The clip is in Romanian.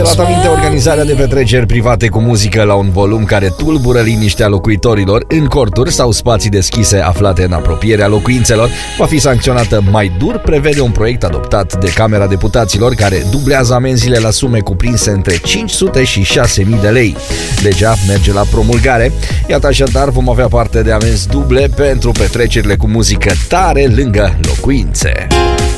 luat aminte organizarea de petreceri private cu muzică la un volum care tulbură liniștea locuitorilor în corturi sau spații deschise aflate în apropierea locuințelor va fi sancționată mai dur, prevede un proiect adoptat de Camera Deputaților care dublează amenziile la sume cuprinse între 500 și 6000 de lei. Legea merge la promulgare, iată așadar vom avea parte de amenzi duble pentru petrecerile cu muzică tare lângă locuințe.